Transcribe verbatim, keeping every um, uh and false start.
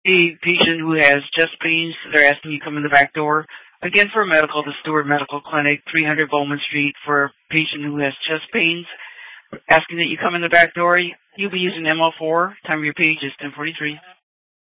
A patient who has chest pains, they're asking you to come in the back door. Again, for medical, the Stewart Medical Clinic, three hundred Bowman Street, for a patient who has chest pains, asking that you come in the back door. You'll be using M L four. Time of your page is ten forty-three.